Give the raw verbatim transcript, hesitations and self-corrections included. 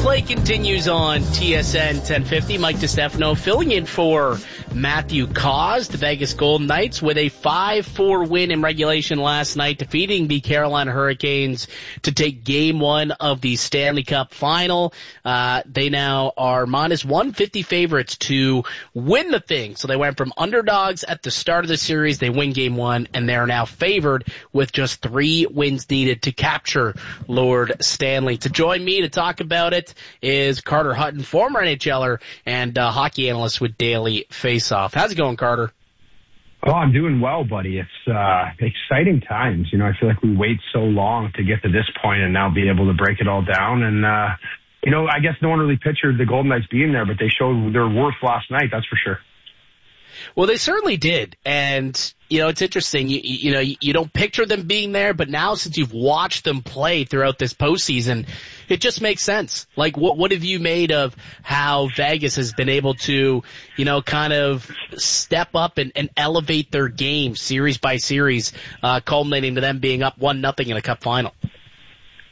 Play continues on T S N ten fifty. Mike DiStefano filling in for Matthew Cauz. The Vegas Golden Knights with a five four win in regulation last night, defeating the Carolina Hurricanes to take game one of the Stanley Cup final. Uh, they now are minus one fifty favorites to win the thing. So they went from underdogs at the start of the series. They win game one, and they're now favored with just three wins needed to capture Lord Stanley. To join me to talk about it is Carter Hutton, former N H L er and uh, hockey analyst with Daily Faceoff. How's it going, Carter? Oh, I'm doing well, buddy. It's uh, exciting times. You know, I feel like we wait so long to get to this point and now be able to break it all down. And, uh, you know, I guess no one really pictured the Golden Knights being there, but they showed their worth last night, that's for sure. Well, they certainly did. And, you know, it's interesting. You, you know, you don't picture them being there, but now since you've watched them play throughout this postseason, it just makes sense. Like, what, what have you made of how Vegas has been able to, you know, kind of step up and, and elevate their game series by series, uh, culminating to them being up one nothing in a cup final?